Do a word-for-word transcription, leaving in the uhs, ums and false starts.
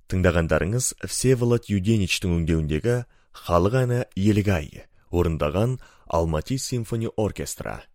Тыңдағандарыңыз Всеволод Юденичтің өңдеуіндегі «Халық әні Елігай» орындаған Алмати симфония оркестра.